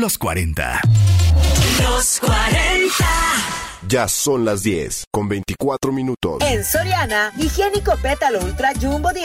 Los 40. Los 40. Ya son las 10:24. En Soriana, higiénico pétalo ultra jumbo